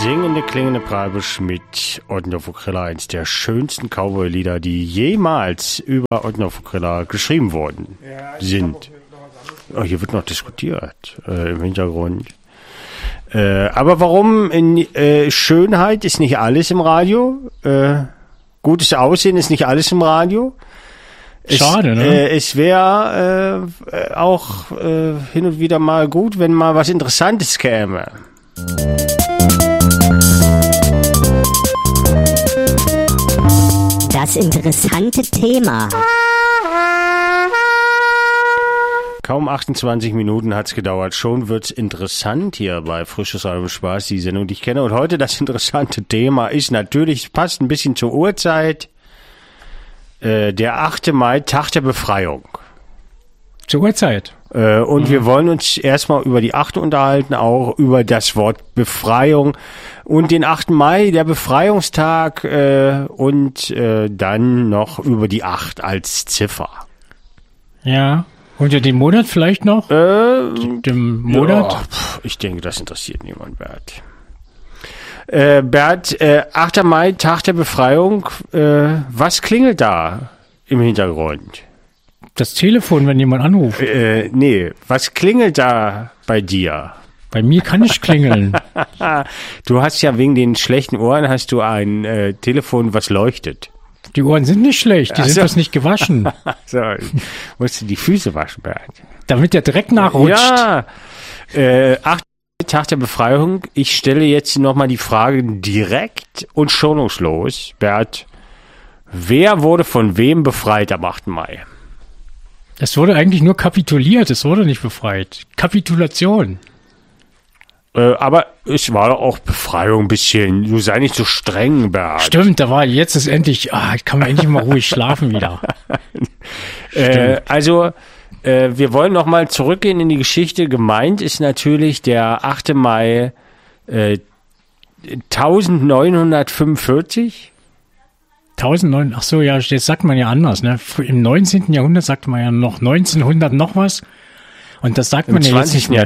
Singende, klingende Preibisch mit Ottenhoff-Okrilla, eins der schönsten Cowboy-Lieder, die jemals über Ottenhoff-Okrilla geschrieben worden sind. Oh, hier wird noch diskutiert im Hintergrund. Aber warum Schönheit ist nicht alles im Radio? Gutes Aussehen ist nicht alles im Radio? Schade, ne? Es wäre auch hin und wieder mal gut, wenn mal was Interessantes käme. Das interessante Thema. Kaum 28 Minuten hat's gedauert. Schon wird's interessant hier bei Frisches Radio Spaß, die Sendung, die ich kenne. Und heute das interessante Thema ist natürlich, passt ein bisschen zur Uhrzeit, der 8. Mai, Tag der Befreiung. Zur Uhrzeit. Und wir wollen uns erstmal über die 8 unterhalten, auch über das Wort Befreiung und den 8. Mai, der Befreiungstag, und dann noch über die 8 als Ziffer. Ja. Und ja, den Monat vielleicht noch? Den Monat? Ja, ich denke, das interessiert niemand, Bert. Bert, 8. Mai, Tag der Befreiung. Was klingelt da im Hintergrund? Das Telefon, wenn jemand anruft. Nee, was klingelt da bei dir? Bei mir kann ich klingeln. Du hast ja wegen den schlechten Ohren hast du ein Telefon, was leuchtet. Die Ohren sind nicht schlecht, die sind bloß nicht gewaschen. So, musst du die Füße waschen, Bernd. Damit der Dreck nachrutscht. Ja, 8. Tag der Befreiung. Ich stelle jetzt nochmal die Frage direkt und schonungslos, Bert. Wer wurde von wem befreit am 8. Mai? Es wurde eigentlich nur kapituliert, es wurde nicht befreit. Kapitulation. Aber es war doch auch Befreiung ein bisschen. Du sei nicht so streng, Bert. Stimmt, jetzt ist endlich, kann man endlich mal ruhig schlafen wieder. Wir wollen noch mal zurückgehen in die Geschichte. Gemeint ist natürlich der 8. Mai 1945. 1009, ach so, ja, das sagt man ja anders, ne? Im 19. Jahrhundert sagte man ja noch 1900 noch was. Und das sagt man ja jetzt nicht mehr.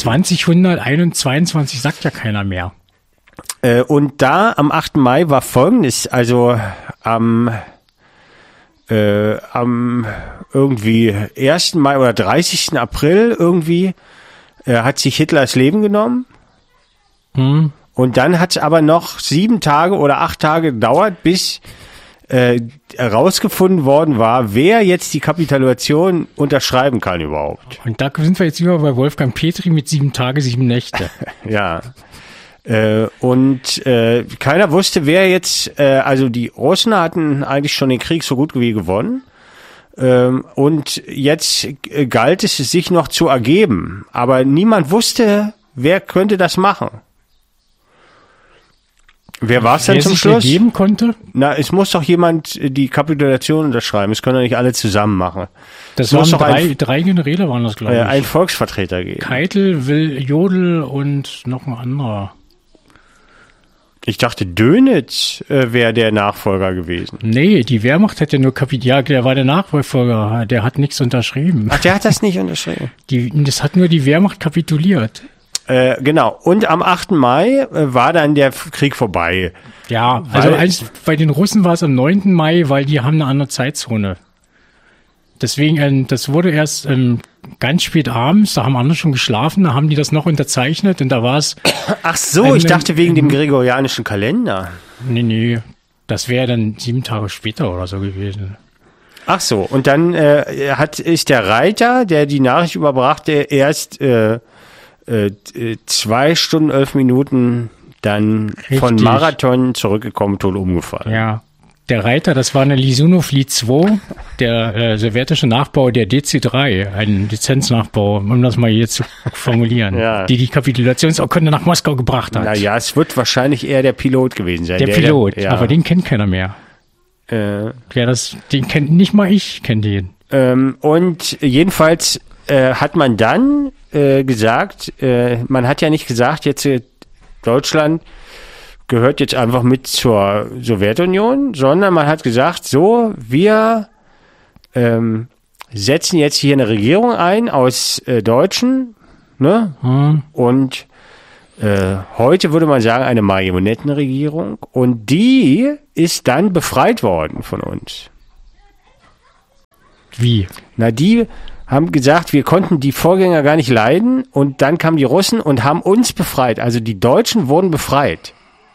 2022 sagt ja keiner mehr. Und da am 8. Mai war Folgendes, also am irgendwie 1. Mai oder 30. April irgendwie hat sich Hitler das Leben genommen. Und dann hat es aber noch 7 Tage oder 8 Tage gedauert, bis herausgefunden worden war, wer jetzt die Kapitulation unterschreiben kann überhaupt. Und da sind wir jetzt über bei Wolfgang Petri mit 7 Tage, 7 Nächte. Ja. Und keiner wusste, wer jetzt, also die Russen hatten eigentlich schon den Krieg so gut wie gewonnen. Und jetzt galt es, sich noch zu ergeben. Aber niemand wusste, wer könnte das machen. Wer war es denn zum Schluss? Wer sich ergeben konnte? Na, es muss doch jemand die Kapitulation unterschreiben. Es können doch nicht alle zusammen machen. Das waren drei Generäle waren das, glaube ich. Ein Volksvertreter geben. Keitel, Jodl und noch ein anderer. Ich dachte, Dönitz wäre der Nachfolger gewesen. Nee, die Wehrmacht hat ja nur der war der Nachfolger. Der hat nichts unterschrieben. Ach, der hat das nicht unterschrieben? Das hat nur die Wehrmacht kapituliert. Genau. Und am 8. Mai war dann der Krieg vorbei. Ja, also bei den Russen war es am 9. Mai, weil die haben eine andere Zeitzone. Deswegen, das wurde erst ganz spät abends, da haben andere schon geschlafen, da haben die das noch unterzeichnet und da war es... Ach so, ich dachte wegen dem gregorianischen Kalender. Nee, das wäre dann 7 Tage später oder so gewesen. Ach so, und dann ist der Reiter, der die Nachricht überbrachte, erst 2 Stunden, 11 Minuten dann richtig von Marathon zurückgekommen, tot umgefallen. Ja, der Reiter, das war eine Lisunov Li-2, der sowjetische Nachbau der DC-3, ein Lizenznachbau, um das mal hier zu formulieren, ja. Die Kapitulationsurkunde nach Moskau gebracht hat. Naja, es wird wahrscheinlich eher der Pilot gewesen sein. Der Pilot, ja. Aber den kennt keiner mehr. Den kennt nicht mal ich, kenne den. Und jedenfalls hat man dann gesagt, man hat ja nicht gesagt, jetzt Deutschland gehört jetzt einfach mit zur Sowjetunion, sondern man hat gesagt, so, wir setzen jetzt hier eine Regierung ein aus Deutschen, ne? Und heute würde man sagen, eine Marionettenregierung. Und die ist dann befreit worden von uns. Wie? Na, die haben gesagt, wir konnten die Vorgänger gar nicht leiden. Und dann kamen die Russen und haben uns befreit. Also die Deutschen wurden befreit.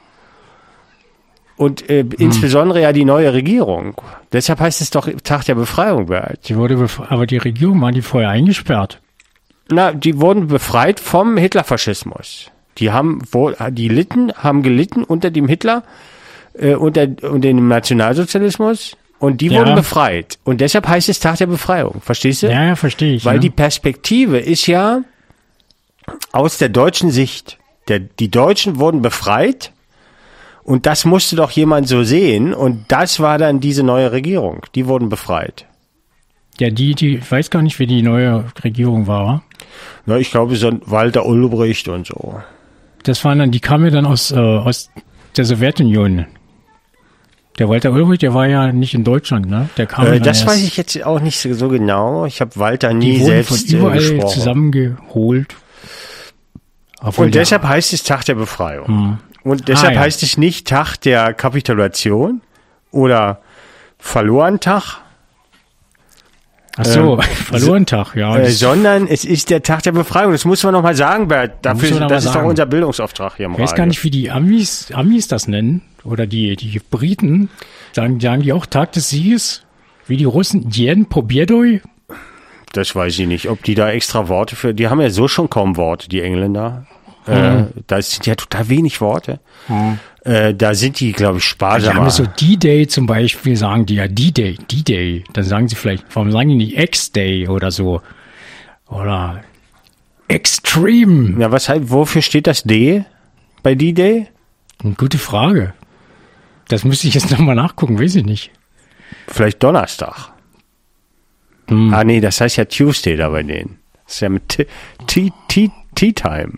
Und insbesondere ja die neue Regierung. Deshalb heißt es doch Tag der Befreiung, Bert. Aber die Regierung waren die vorher eingesperrt. Na, die wurden befreit vom Hitlerfaschismus. Haben gelitten unter dem Hitler, unter dem Nationalsozialismus und die wurden befreit. Und deshalb heißt es Tag der Befreiung. Verstehst du? Ja, verstehe ich. Weil die Perspektive ist ja aus der deutschen Sicht. Die Deutschen wurden befreit und das musste doch jemand so sehen und das war dann diese neue Regierung. Die wurden befreit. Ja, ich weiß gar nicht, wie die neue Regierung war. Na, ich glaube, so Walter Ulbricht und so. Das waren dann, die kamen ja dann aus der Sowjetunion. Der Walter Ulbricht, der war ja nicht in Deutschland, ne? Der kam das weiß ich jetzt auch nicht so genau. Ich habe Walter nie selbst von überall gesprochen. Zusammengeholt. Und deshalb heißt es Tag der Befreiung. Und deshalb heißt es nicht Tag der Kapitulation oder Verlorentag. Ach so, Verlorentag, ja. Sondern es ist der Tag der Befreiung. Das muss man noch mal sagen, Bert. Das ist doch unser Bildungsauftrag hier im Radio. Ich weiß gar nicht, wie die Amis das nennen. Oder die Briten. Sagen die auch Tag des Sieges? Wie die Russen? Dzień Pobjedoy? Das weiß ich nicht. Ob die da extra Worte für... Die haben ja so schon kaum Worte, die Engländer. Da sind ja total wenig Worte. Da sind die, glaube ich, sparsamer. Die haben so D-Day zum Beispiel, sagen die ja D-Day. Dann sagen sie vielleicht, warum sagen die nicht X-Day oder so? Oder Extreme. Ja, wofür steht das D bei D-Day? Eine gute Frage. Das müsste ich jetzt nochmal nachgucken, weiß ich nicht. Vielleicht Donnerstag. Ah, nee, das heißt ja Tuesday da bei denen. Das ist ja mit Tea Time.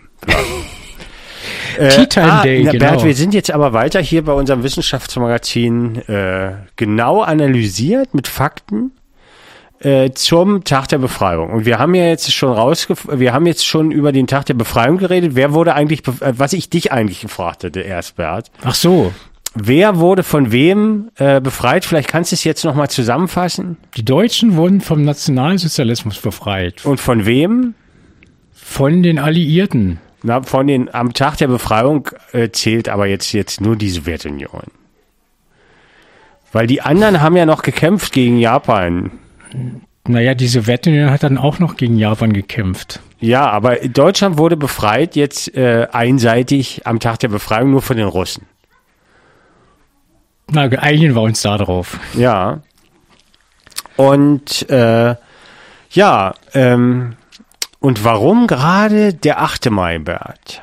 Tea Time Day, genau. Bert, wir sind jetzt aber weiter hier bei unserem Wissenschaftsmagazin genau analysiert mit Fakten zum Tag der Befreiung. Und wir haben ja jetzt schon über den Tag der Befreiung geredet. Wer wurde eigentlich, was ich dich eigentlich gefragt hätte erst, Bert. Ach so. Wer wurde von wem befreit? Vielleicht kannst du es jetzt nochmal zusammenfassen. Die Deutschen wurden vom Nationalsozialismus befreit. Und von wem? Von den Alliierten. Na, am Tag der Befreiung zählt aber jetzt nur die Sowjetunion. Weil die anderen haben ja noch gekämpft gegen Japan. Naja, die Sowjetunion hat dann auch noch gegen Japan gekämpft. Ja, aber Deutschland wurde befreit jetzt einseitig am Tag der Befreiung nur von den Russen. Na, einigen wir uns da drauf. Ja. Und und warum gerade der 8. Mai, Bert?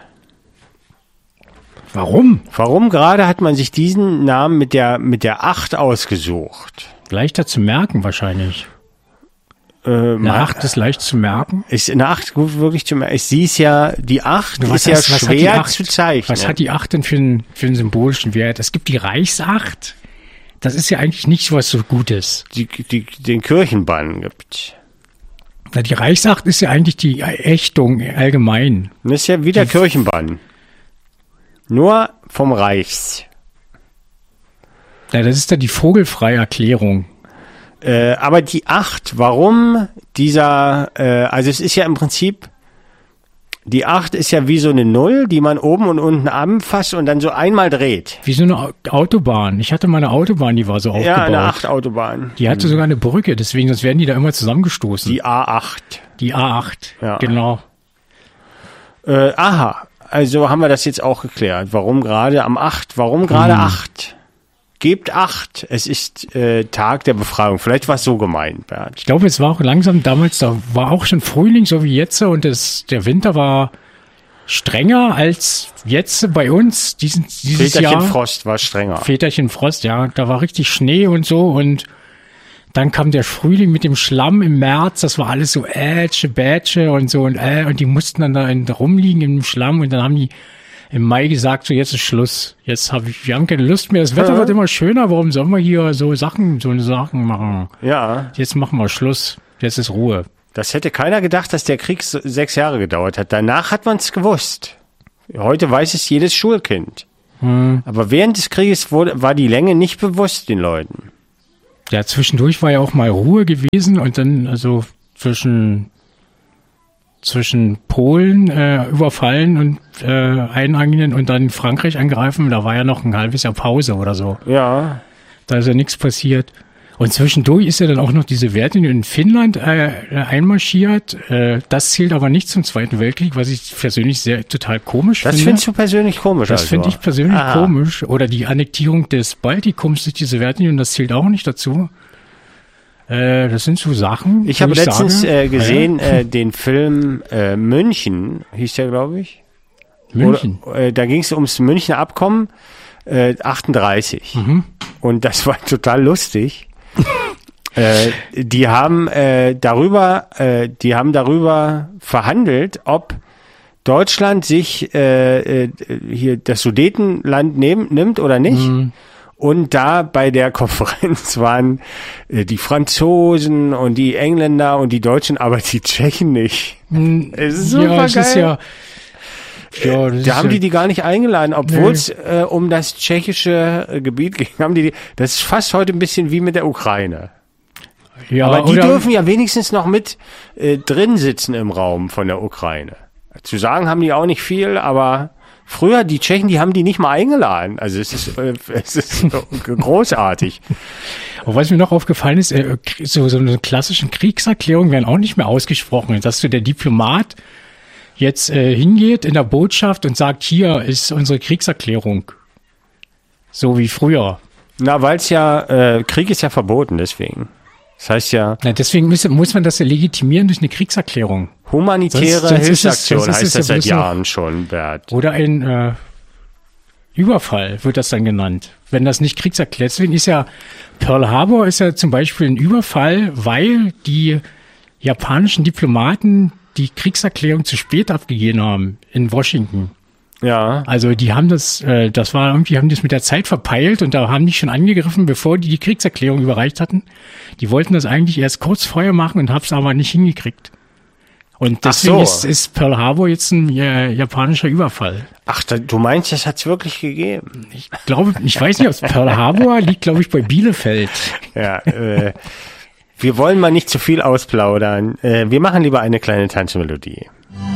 Warum? Warum gerade hat man sich diesen Namen mit der 8 ausgesucht? Leichter zu merken wahrscheinlich. Eine 8 ist leicht zu merken. Ist eine 8 gut wirklich zu merken? Sie ist ja, die 8 ist ja schwer zu zeichnen. Was hat die 8 denn für einen symbolischen Wert? Es gibt die Reichsacht. Das ist ja eigentlich nicht was so Gutes. Den Kirchenbann gibt. Na, die Reichsacht ist ja eigentlich die Ächtung allgemein. Das ist ja wie der Kirchenbann. Nur vom Reichs. Ja, das ist ja die Vogelfreierklärung. Aber die 8, warum also es ist ja im Prinzip, die 8 ist ja wie so eine 0, die man oben und unten anfasst und dann so einmal dreht. Wie so eine Autobahn. Ich hatte mal eine Autobahn, die war so aufgebaut. Ja, eine 8-Autobahn. Die hatte sogar eine Brücke, deswegen sonst werden die da immer zusammengestoßen. Die A8. Die A8, ja. Genau. Aha, also haben wir das jetzt auch geklärt. Warum gerade am 8? Warum gerade 8? Gebt 8, es ist Tag der Befreiung. Vielleicht war es so gemeint, Bert. Ich glaube, es war auch langsam damals, da war auch schon Frühling, so wie jetzt, und der Winter war strenger als jetzt bei uns dieses Väterchen Jahr. Frost war strenger. Väterchen Frost, ja, da war richtig Schnee und so, und dann kam der Frühling mit dem Schlamm im März, das war alles so Bätsche und so, und die mussten dann da rumliegen im Schlamm, und dann haben die im Mai gesagt, so jetzt ist Schluss. Wir haben keine Lust mehr. Das Wetter wird immer schöner. Warum sollen wir hier so eine Sachen machen? Ja. Jetzt machen wir Schluss. Jetzt ist Ruhe. Das hätte keiner gedacht, dass der Krieg 6 Jahre gedauert hat. Danach hat man es gewusst. Heute weiß es jedes Schulkind. Aber während des Krieges war die Länge nicht bewusst den Leuten. Ja, zwischendurch war ja auch mal Ruhe gewesen und dann also zwischen Polen überfallen und einangeln und dann Frankreich angreifen, da war ja noch ein halbes Jahr Pause oder so. Ja. Da ist ja nichts passiert. Und zwischendurch ist ja dann auch noch die Sowjetunion in Finnland einmarschiert. Das zählt aber nicht zum Zweiten Weltkrieg, was ich persönlich total komisch finde. Das findest du persönlich komisch? Das finde ich persönlich komisch. Oder die Annektierung des Baltikums durch die Sowjetunion, das zählt auch nicht dazu. Das sind so Sachen. Ich habe letztens gesehen, den Film München, hieß der, glaube ich. München? Da ging es ums Münchner Abkommen 38. Und das war total lustig. Die haben darüber verhandelt, ob Deutschland sich hier das Sudetenland nimmt oder nicht. Und da bei der Konferenz waren die Franzosen und die Engländer und die Deutschen, aber die Tschechen nicht. Es ist super geil. Da haben die gar nicht eingeladen, obwohl es um das tschechische Gebiet ging. Das ist fast heute ein bisschen wie mit der Ukraine. Ja, aber die dürfen ja wenigstens noch mit drin sitzen im Raum von der Ukraine. Zu sagen haben die auch nicht viel, aber früher, die Tschechen, die haben die nicht mal eingeladen. Also es ist großartig. Und was mir noch aufgefallen ist, so eine klassische Kriegserklärung werden auch nicht mehr ausgesprochen. Dass der Diplomat jetzt hingeht in der Botschaft und sagt, hier ist unsere Kriegserklärung. So wie früher. Na, weil es ja, Krieg ist ja verboten, deswegen. Das heißt ja... Na, deswegen muss man das ja legitimieren durch eine Kriegserklärung. Humanitäre Hilfsaktion heißt das seit Jahren schon, Bert. Oder ein Überfall wird das dann genannt, wenn das nicht kriegserklärt. Deswegen ist ja Pearl Harbor ist ja zum Beispiel ein Überfall, weil die japanischen Diplomaten die Kriegserklärung zu spät abgegeben haben in Washington. Ja. Also die haben das war irgendwie, haben das mit der Zeit verpeilt und da haben die schon angegriffen, bevor die Kriegserklärung überreicht hatten. Die wollten das eigentlich erst kurz vorher machen und haben es aber nicht hingekriegt. Und deswegen ist Pearl Harbor jetzt ein japanischer Überfall. Ach, du meinst, das hat's wirklich gegeben? Ich glaube, ich weiß nicht, ob es Pearl Harbor liegt, glaube ich, bei Bielefeld. Ja, wir wollen mal nicht zu viel ausplaudern. Wir machen lieber eine kleine Tanzmelodie.